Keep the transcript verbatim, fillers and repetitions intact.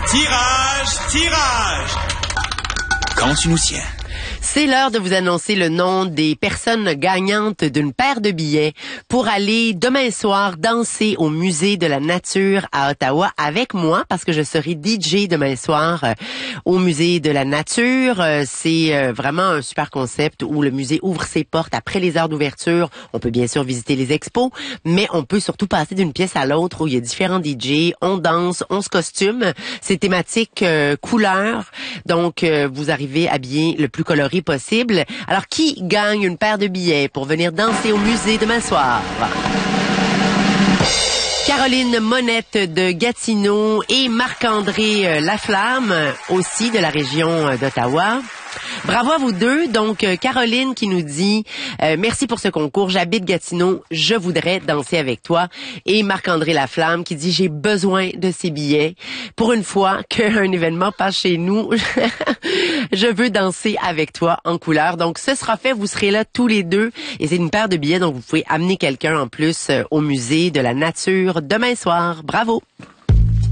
Tirage, tirage. Quand tu nous tiens. C'est l'heure de vous annoncer le nom des personnes gagnantes d'une paire de billets pour aller demain soir danser au Musée de la Nature à Ottawa avec moi, parce que je serai D J demain soir euh, au Musée de la Nature. Euh, c'est euh, vraiment un super concept où le musée ouvre ses portes après les heures d'ouverture. On peut bien sûr visiter les expos, mais on peut surtout passer d'une pièce à l'autre où il y a différents D J. On danse, on se costume. C'est thématique euh, couleur, donc euh, vous arrivez habillé le plus coloré possible. Alors, qui gagne une paire de billets pour venir danser au musée demain soir? Caroline Monette de Gatineau et Marc-André Laflamme, aussi de la région d'Ottawa. Bravo à vous deux. Donc, euh, Caroline qui nous dit euh, merci pour ce concours. J'habite Gatineau. Je voudrais danser avec toi. Et Marc-André Laflamme qui dit j'ai besoin de ces billets. Pour une fois qu'un événement passe chez nous, je veux danser avec toi en couleur. Donc, ce sera fait. Vous serez là tous les deux. Et c'est une paire de billets. Donc, vous pouvez amener quelqu'un en plus euh, au Musée de la Nature demain soir. Bravo.